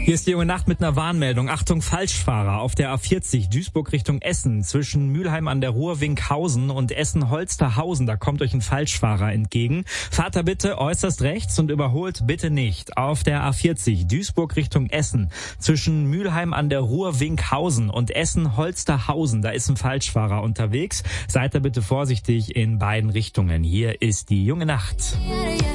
Hier ist die junge Nacht mit einer Warnmeldung. Achtung, Falschfahrer auf der A40 Duisburg Richtung Essen zwischen Mülheim an der Ruhr, Winkhausen und Essen-Holsterhausen. Da kommt euch ein Falschfahrer entgegen. Fahrt da bitte äußerst rechts und überholt bitte nicht. Auf der A40 Duisburg Richtung Essen zwischen Mülheim an der Ruhr, Winkhausen und Essen-Holsterhausen. Da ist ein Falschfahrer unterwegs. Seid da bitte vorsichtig in beiden Richtungen. Hier ist die junge Nacht.